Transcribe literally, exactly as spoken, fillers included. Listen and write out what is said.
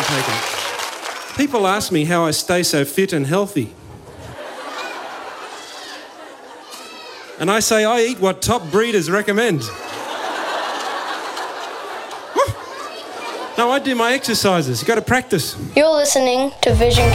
take it. People ask me how I stay so fit and healthy. And I say I eat what top breeders recommend. No, I do my exercises. You got to practice. You're listening to Vision